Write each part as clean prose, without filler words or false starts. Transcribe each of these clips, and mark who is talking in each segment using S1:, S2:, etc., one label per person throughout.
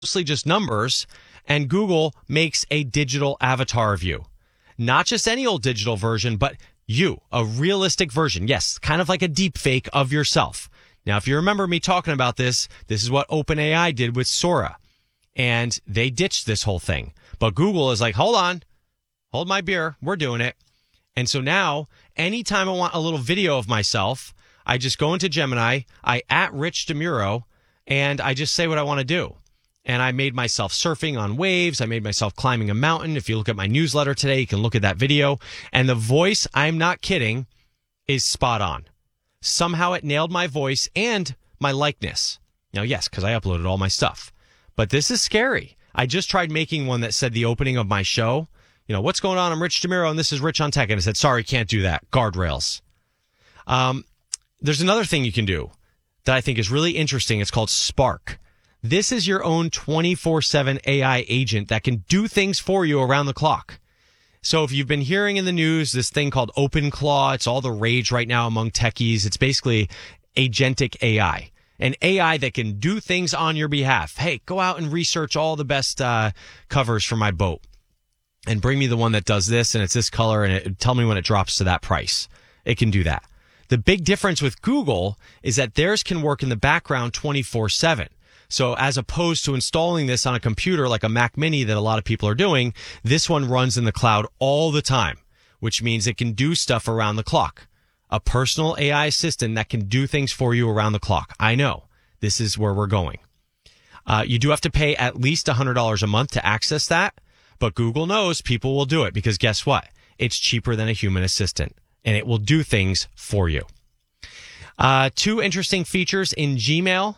S1: mostly just numbers, and Google makes a digital avatar of you. Not just any old digital version, but you, a realistic version. Yes, kind of like a deep fake of yourself. Now, if you remember me talking about this is what OpenAI did with Sora. And they ditched this whole thing. But Google is like, hold on, hold my beer, we're doing it. And so now, anytime I want a little video of myself, I just go into Gemini, I @Rich DeMuro, and I just say what I want to do. And I made myself surfing on waves. I made myself climbing a mountain. If you look at my newsletter today, you can look at that video. And the voice, I'm not kidding, is spot on. Somehow it nailed my voice and my likeness. Now, yes, because I uploaded all my stuff. But this is scary. I just tried making one that said the opening of my show. You know, what's going on? I'm Rich DeMuro, and this is Rich on Tech. And it said, sorry, can't do that. Guardrails. There's another thing you can do that I think is really interesting. It's called Spark. This is your own 24/7 AI agent that can do things for you around the clock. So if you've been hearing in the news this thing called OpenClaw, it's all the rage right now among techies. It's basically agentic AI. An AI that can do things on your behalf. Hey, go out and research all the best covers for my boat and bring me the one that does this and it's this color and tell me when it drops to that price. It can do that. The big difference with Google is that theirs can work in the background 24/7. So as opposed to installing this on a computer like a Mac Mini that a lot of people are doing, this one runs in the cloud all the time, which means it can do stuff around the clock. A personal AI assistant that can do things for you around the clock. I know. This is where we're going. You do have to pay at least $100 a month to access that, but Google knows people will do it because guess what? It's cheaper than a human assistant, and it will do things for you. Two interesting features in Gmail,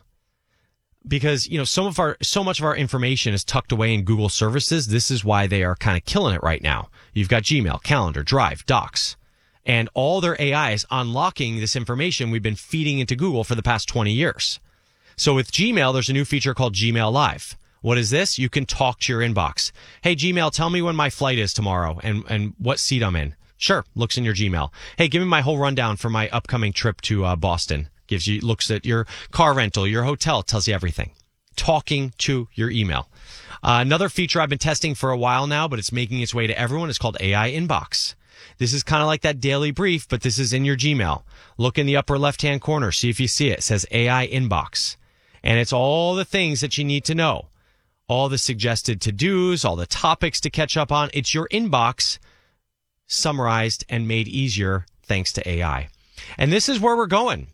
S1: because you know so much of our information is tucked away in Google services. This is why they are kind of killing it right now. You've got Gmail, Calendar, Drive, Docs. And all their AI is unlocking this information we've been feeding into Google for the past 20 years. So with Gmail, there's a new feature called Gmail Live. What is this? You can talk to your inbox. Hey, Gmail, tell me when my flight is tomorrow and what seat I'm in. Sure, looks in your Gmail. Hey, give me my whole rundown for my upcoming trip to Boston. Looks at your car rental, your hotel, tells you everything. Talking to your email. Another feature I've been testing for a while now, but it's making its way to everyone, is called AI Inbox. This is kind of like that daily brief, but this is in your Gmail. Look in the upper left-hand corner. See if you see it. It says AI Inbox. And it's all the things that you need to know. All the suggested to-dos, all the topics to catch up on. It's your inbox summarized and made easier thanks to AI. And this is where we're going.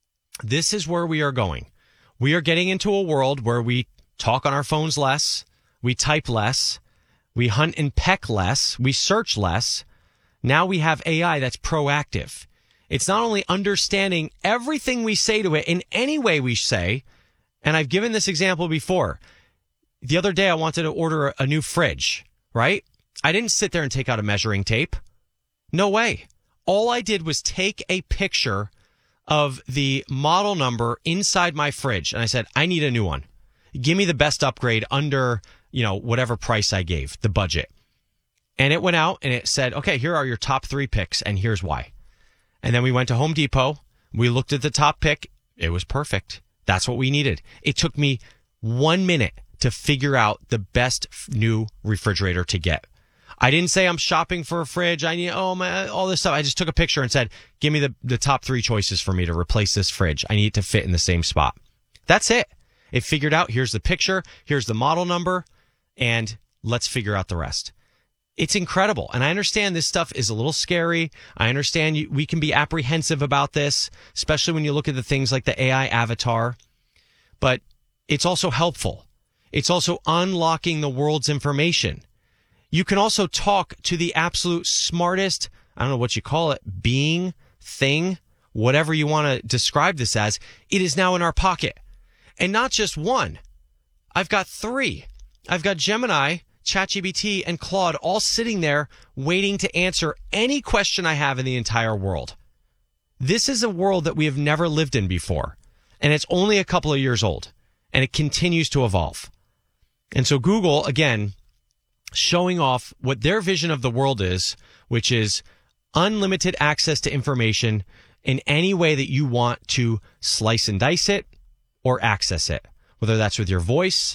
S1: This is where we are going. We are getting into a world where we talk on our phones less, we type less, we hunt and peck less, we search less. Now we have AI that's proactive. It's not only understanding everything we say to it in any way we say, and I've given this example before. The other day I wanted to order a new fridge, right? I didn't sit there and take out a measuring tape. No way. All I did was take a picture of the model number inside my fridge, and I said, I need a new one. Give me the best upgrade under, whatever price I gave, the budget. And it went out and it said, okay, here are your top 3 picks and here's why. And then we went to Home Depot. We looked at the top pick. It was perfect. That's what we needed. It took me 1 minute to figure out the best new refrigerator to get. I didn't say I'm shopping for a fridge. I need, all this stuff. I just took a picture and said, give me the top 3 choices for me to replace this fridge. I need it to fit in the same spot. That's it. It figured out, here's the picture, here's the model number, and let's figure out the rest. It's incredible. And I understand this stuff is a little scary. I understand we can be apprehensive about this, especially when you look at the things like the AI avatar. But it's also helpful. It's also unlocking the world's information. You can also talk to the absolute smartest, I don't know what you call it, being, thing, whatever you want to describe this as. It is now in our pocket. And not just one. I've got 3. I've got Gemini, ChatGPT, and Claude all sitting there waiting to answer any question I have in the entire world. This is a world that we have never lived in before. And it's only a couple of years old. And it continues to evolve. And so Google, again, showing off what their vision of the world is, which is unlimited access to information in any way that you want to slice and dice it or access it, whether that's with your voice,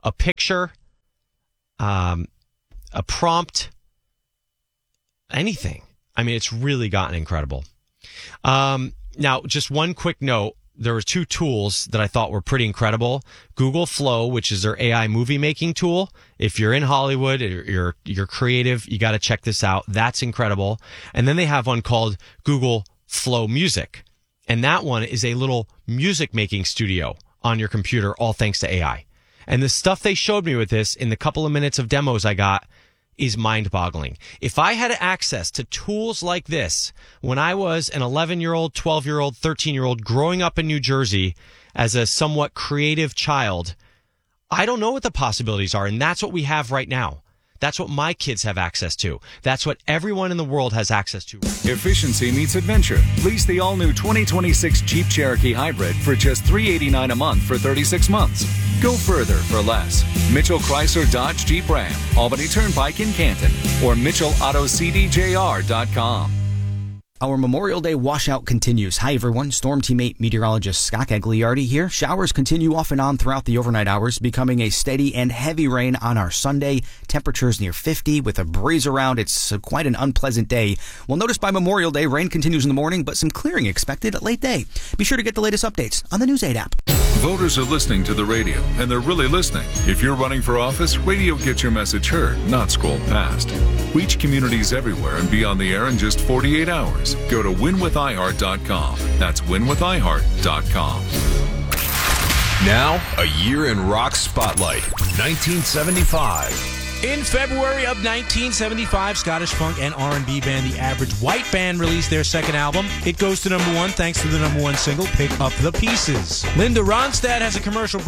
S1: a picture, a prompt, anything. I mean, it's really gotten incredible. Now, just one quick note. There were two tools that I thought were pretty incredible. Google Flow, which is their AI movie making tool. If you're in Hollywood, or you're creative, you got to check this out. That's incredible. And then they have one called Google Flow Music. And that one is a little music making studio on your computer, all thanks to AI. And the stuff they showed me with this in the couple of minutes of demos I got is mind-boggling. If I had access to tools like this when I was an 11-year-old, 12-year-old, 13-year-old growing up in New Jersey as a somewhat creative child, I don't know what the possibilities are, and that's what we have right now. That's what my kids have access to. That's what everyone in the world has access to.
S2: Efficiency meets adventure. Lease the all-new 2026 Jeep Cherokee Hybrid for just $389 a month for 36 months. Go further for less. Mitchell Chrysler Dodge Jeep Ram, Albany Turnpike in Canton, or MitchellAutoCDJR.com.
S3: Our Memorial Day washout continues. Hi, everyone. Storm Teammate meteorologist Scott Gagliardi here. Showers continue off and on throughout the overnight hours, becoming a steady and heavy rain on our Sunday. Temperatures near 50 with a breeze around. It's quite an unpleasant day. Well, notice by Memorial Day, rain continues in the morning, but some clearing expected at late day. Be sure to get the latest updates on the News 8 app.
S4: Voters are listening to the radio, and they're really listening. If you're running for office, radio gets your message heard, not scrolled past. Reach communities everywhere and be on the air in just 48 hours. Go to winwithiheart.com. That's winwithiheart.com.
S5: Now, a year in rock spotlight. 1975.
S6: In February of 1975, Scottish funk and R&B band The Average White Band released their second album. It goes to number one thanks to the number one single, Pick Up the Pieces. Linda Ronstadt has a commercial